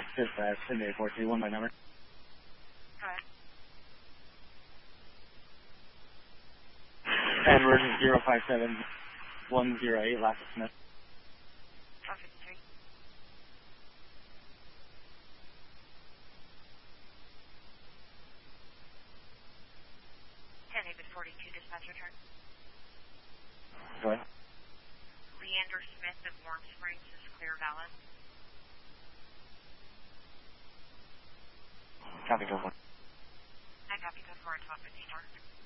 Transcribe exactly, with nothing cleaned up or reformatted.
Dispatch, Sydney four two one, my number. Alright. Edward zero five seven one zero eight, Last Smith. four fifty-three. ten David forty-two, dispatch return. Go ahead. Leander Smith of Warm Springs is clear valid. Copy, go for it. I copy, go for it, twelve fifty-four.